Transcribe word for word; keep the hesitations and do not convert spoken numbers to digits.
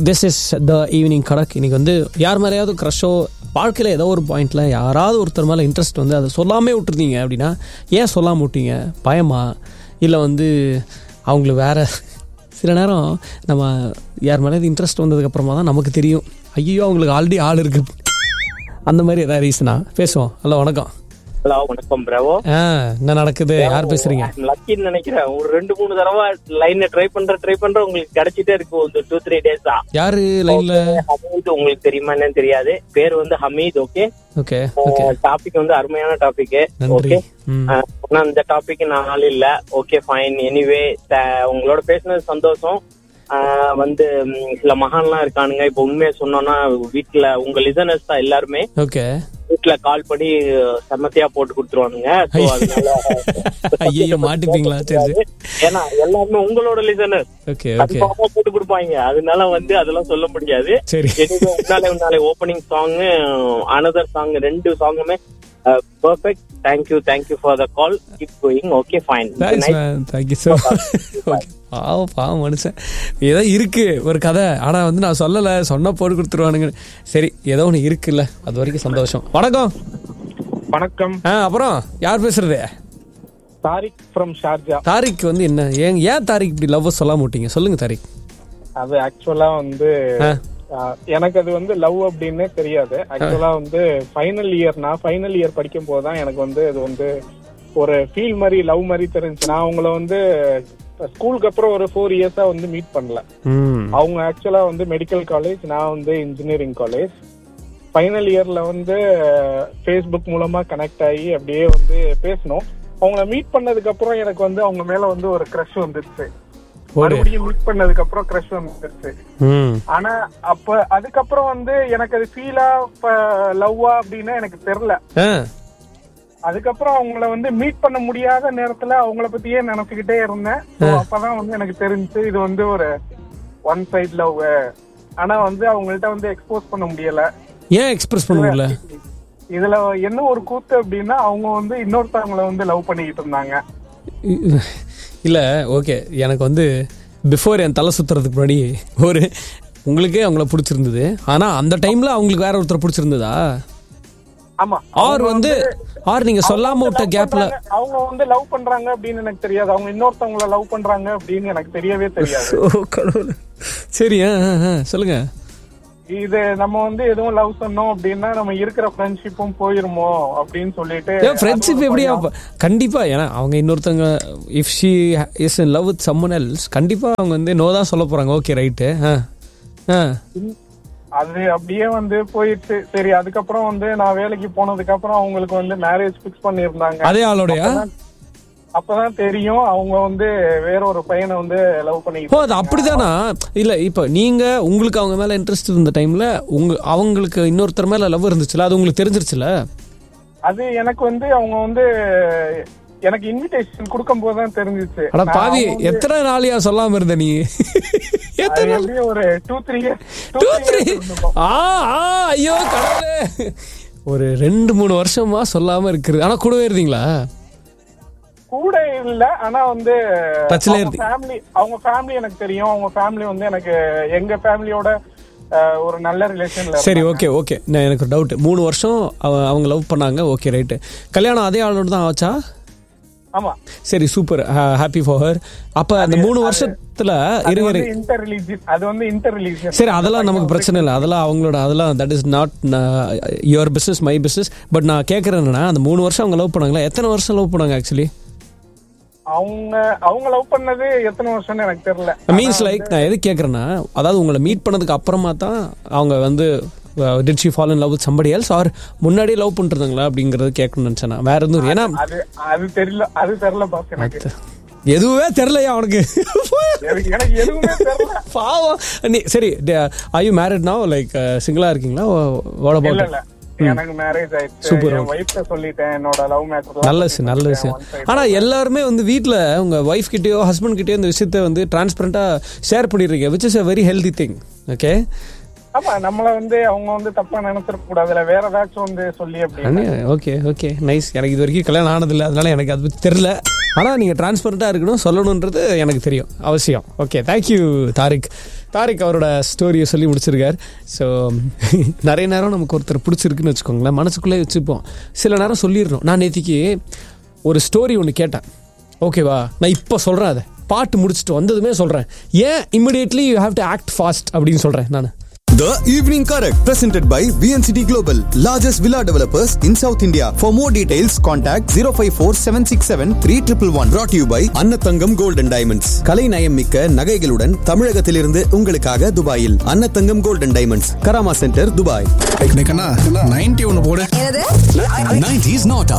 This is the evening கடக். இன்னைக்கு வந்து யார் மேலேயாவது க்ரஷோ வாழ்க்கையில் ஏதோ ஒரு பாயிண்டில் யாராவது ஒருத்தர் மேலே இன்ட்ரெஸ்ட் வந்து அதை சொல்லாமே விட்டுருந்தீங்க அப்படின்னா ஏன் சொல்லாமல் விட்டீங்க? பயமா? இல்லை வந்து அவங்களுக்கு வேறு சில நேரம் நம்ம யார் மேலே இன்ட்ரெஸ்ட் வந்ததுக்கப்புறமா தான் நமக்கு தெரியும் ஐயோ அவங்களுக்கு ஆல்ரெடி ஆள் இருக்குது. அந்த மாதிரி ஏதாவது ரீசனா? பேசுவோம். ஹலோ வணக்கம். ஹலோ வணக்கம் பிரவோ. என்ன நடக்குது? யார் பேசுறீங்க? லக்கின்னு நினைக்கிறேன். ஒரு ரெண்டு மூணு தடவை லைன்ல ட்ரை பண்ற ட்ரை பண்ற உங்களுக்கு கிடைச்சிட்டே இருக்கு. ஒரு டூ த்ரீ டேஸா. யாரு லைன்ல? ஹமீத். உங்களுக்கு தெரியுமா என்னன்னு தெரியாது. பேர் வந்து ஹமீத். Okay okay. டாபிக் வந்து அருமையான டாபிக். ஓகே இந்த டாபிக் நான் ஆள் இல்ல. Okay fine. எனிவே உங்களோட பேசுனது சந்தோஷம். வந்து சில மகான்லாம் இருக்கானுங்க. இப்ப உண்மையை சொன்னோம்னா வீட்டுல உங்க லிசனர்ஸ் தான் எல்லாருமே. ஓகே வீட்டுல கால் பண்ணி செம்மத்தியா போட்டு கொடுத்துருவானுங்க. மாட்டிப்பீங்களா? ஏன்னா எல்லாருமே உங்களோட லிசனர் போட்டு கொடுப்பாங்க. அதனால வந்து அதெல்லாம் சொல்ல முடியாது. உன்னாலே உன்னாலே ஓப்பனிங் சாங், அனதர் சாங், ரெண்டு சாங்குமே perfect. Thank you. Thank you for the call. Keep going. Okay, fine. Thanks, man. Thank you so much. Okay. பாவம் பாவம் மனுஷன். ஏதோ இருக்கு ஒரு கதை. ஆனா வந்து நான் சொல்லலை, சொன்னா போட்டு கொடுத்துருவானுங்க. சரி ஏதோ ஒன்று இருக்குல்ல, அது வரைக்கும் சந்தோஷம். வணக்கம். வணக்கம். அப்புறம் யார் பேசுறது? Tariq from Sharjah. தாரிக் வந்து என்ன ஏன் ஏன் தாரிக் இப்படி லவ் சொல்ல மாட்டீங்க? சொல்லுங்க தாரிக். அது ஆக்சுவலா வந்து எனக்கு அது வந்து லவ் அப்படின்னு தெரியாது. ஆக்சுவலா வந்து ஃபைனல் இயர் நான் ஃபைனல் இயர் படிக்கும் போதுதான் எனக்கு வந்து அது வந்து ஒரு ஃபீல் மாதிரி லவ் மாதிரி தெரிஞ்சு. நான் அவங்கள வந்து ஸ்கூலுக்கு அப்புறம் ஒரு ஃபோர் இயர்ஸா வந்து மீட் பண்ணல. அவங்க ஆக்சுவலா வந்து மெடிக்கல் காலேஜ், நான் வந்து இன்ஜினியரிங் காலேஜ். ஃபைனல் இயர்ல வந்து ஃபேஸ்புக் மூலமா கனெக்ட் ஆகி அப்படியே வந்து பேசணும். அவங்கள மீட் பண்ணதுக்கு அப்புறம் எனக்கு வந்து அவங்க மேல வந்து ஒரு கிரஷ் வந்துருச்சு. மறுபடியும் மீட் பண்ணதுக்கு அப்புறம் கிரஷ் வந்துருச்சு. ஆனா அப்ப அதுக்கப்புறம் வந்து எனக்கு அது ஃபீலா லவ்வா அப்படின்னா எனக்கு தெரியல. அதுக்கப்புறம் அவங்கள வந்து மீட் பண்ண முடியாத நேரத்துல அவங்கள பத்தியே நினைச்சுக்கிட்டே இருந்தேன். அப்பதான் வந்து எனக்கு தெரிஞ்சு இது வந்து ஒரு ஒன் சைட் லவ். ஆனா வந்து அவங்கள்ட்ட வந்து எக்ஸ்போஸ் பண்ண முடியல. ஏன் எக்ஸ்பிரஸ் பண்ண முடியல? இதுல என்ன ஒரு கூத்து அப்படின்னா அவங்க வந்து இன்னொருத்தவங்களை வந்து லவ் பண்ணிக்கிட்டு இருந்தாங்க. இல்லை ஓகே, எனக்கு வந்து பிஃபோர் என் தலை சுற்றுறதுக்கு முன்னாடி ஒரு உங்களுக்கே அவங்கள பிடிச்சிருந்தது. ஆனால் அந்த டைமில் அவங்களுக்கு வேற ஒருத்தர் பிடிச்சிருந்ததா? ஆமா. ஆர் வந்து ஆர் நீங்க சொல்லாம விட்ட கேப்ல அவங்க வந்து லவ் பண்றாங்க அப்படின்னு எனக்கு தெரியாது. அவங்க இன்னொருத்தவங்கள லவ் பண்றாங்க அப்படின்னு எனக்கு தெரியவே தெரியாது. சரி சொல்லுங்க. இது நம்ம வந்து எதுவும் லவ் சொன்னோம் அப்படின்னா நம்ம இருக்கிற ஃப்ரெண்ட்ஷிப்பும் போயிருமோ அப்படின்னு சொல்லிட்டு. ஃப்ரெண்ட்ஷிப் எப்படியா? கண்டிப்பா. ஏன்னா அவங்க இன்னொருத்தவங்க if she is in love with someone else கண்டிப்பா அவங்க வந்து நோ தான் சொல்ல போறாங்க. Okay right. அது அப்படியே வந்து போயிடுச்சு. சரி அதுக்கப்புறம் வந்து நான் வேலைக்கு போனதுக்கு அப்புறம் அவங்களுக்கு வந்து மேரேஜ் பிக்ஸ் பண்ணிருந்தாங்க. அதே ஆளோடயா? அப்பதான் தெரியும் அவங்க வந்து வேற ஒரு பையனை வந்து லவ் பண்ணி. ஓ அது அப்படிதானா? இல்ல இப்ப நீங்க உங்களுக்கு அவங்க மேல இன்ட்ரெஸ்ட் இருந்த டைம்ல உங்க அவங்களுக்கு இன்னொருத்தர் மேல லவ் இருந்துச்சுல, அது உங்களுக்கு தெரிஞ்சிருச்சுல? அது எனக்கு வந்து அவங்க வந்து எனக்கு இன்விடேஷன் கொடுக்கும் போதுதான் தெரிஞ்சிச்சு. அட பாவி, எத்தனை நாளையா சொல்லாம இருந்த நீ? ஒரு டூ த்ரீ டூ த்ரீ ஐயோ கடவுளே, ஒரு ரெண்டு மூணு வருஷமா சொல்லாம இருக்குது. ஆனா கூடவே இருந்தீங்களா? கூட இல்ல, ஆனா வந்து ஃபேமிலி அவங்க ஃபேமிலி எனக்கு தெரியும். அவங்க ஃபேமிலி வந்து எனக்கு எங்க ஃபேமிலியோட ஒரு நல்ல ரிலேஷன்ல. சரி ஓகே ஓகே. நான் எனக்கு ஒரு டவுட். மூணு வருஷம் அவங்க லவ் பண்ணாங்க. Okay right. கல்யாணம் அதே ஆளோட தான் ஆச்சா? ஆமா. சரி சூப்பர், ஹாப்பி ஃபார் ஹர். அப்ப அந்த மூணு வருஷத்துல இருங்க இன்டர் ரிலிஜியன், அது வந்து இன்டர் ரிலிஜியன். சரி அதெல்லாம் நமக்கு பிரச்சனை இல்லை. அதெல்லாம் அவங்களோட, அதெல்லாம் that is not your business my business. But நான் கேட்கறேன் என்னன்னா, அந்த மூணு வருஷம் அவங்க லவ் பண்ணாங்களா? எத்தனை வருஷம் லவ் பண்ணாங்க ஆக்சுவலி? அவங்க அவங்க லவ் பண்ணது எத்தனை வருஷம்னு எனக்கு தெரியல. மீன்ஸ் லைக் நான் எது கேட்கறேன்னா, அதாவது உங்களை மீட் பண்ணதுக்கு அப்புறமா தான் அவங்க வந்து did she fall in love with somebody else or முன்னாடியே லவ் பண்ணிருந்தாங்களா அப்படிங்கறது கேட்கணும்னு நினைச்சேன். வேற எதுவும்? ஏன்னா அது அது தெரியல அது தெரியல பாஸ். எனக்கு எதுவுமே தெரியலையா உனக்கு? எனக்கு எதுவுமே தெரியல பாவம். நீ சரி, are you married now? like சிங்கிளா இருக்கீங்களா? what about? இல்ல இல்ல, எனக்கு மேரேஜ் ஆயிடுச்சு. சூப்பர். என் வைஃப்ட்ட சொல்லிட்டேன் என்னோட லவ் மேட்டர். நல்ல விஷயம் நல்ல விஷயம். ஆனா எல்லாருமே வந்து வீட்ல உங்க வைஃப் கிட்டயோ ஹஸ்பண்ட் கிட்டயோ இந்த விஷயத்தை வந்து டிரான்ஸ்பரண்டா ஷேர் பண்ணிடுறீங்க, which is a very healthy thing. Okay. ஆமா, நம்மள வந்து அவங்க வந்து தப்பா நினைச்சிட கூடாதுல, வேற ஏதாச்சும் வந்து சொல்லி அப்படி. Okay okay nice. எனக்கு இது வரைக்கும் கல்யாணம் ஆனது இல்லை, அதனால எனக்கு அது பத்தி தெரியல. ஆனா நீங்க டிரான்ஸ்பரண்டா இருக்கணும், சொல்லணும்ன்றது எனக்கு தெரியும், அவசியம். Okay thank you Tariq. தாரிக் அவரோட ஸ்டோரியை சொல்லி முடிச்சிருக்கார். ஸோ நிறைய நேரம் நமக்கு ஒருத்தர் பிடிச்சிருக்குன்னு வச்சுக்கோங்களேன், மனசுக்குள்ளே வச்சுப்போம். சில நேரம் சொல்லிடணும். நான் நேற்றுக்கு ஒரு ஸ்டோரி ஒன்று கேட்டேன், ஓகேவா? நான் இப்போ சொல்கிறேன், அதை பாட்டு முடிச்சுட்டு வந்ததுமே சொல்கிறேன். ஏன் immediately you have to act fast அப்படின்னு சொல்கிறேன் நான். The Evening Correct, presented by V N C T Global, largest villa developers in South India. For more details, contact zero five four seven six seven three one one one. Brought to you by Annathangam Gold and Diamonds. கலை நயம் மிக்க நகைகளுடன் தமிழகத்திலிருந்து உங்களுக்காக துபாயில் Annathangam Gold and Diamonds, Karama centre, Dubai. Ninety ஒன்னு போடு. nineties not out.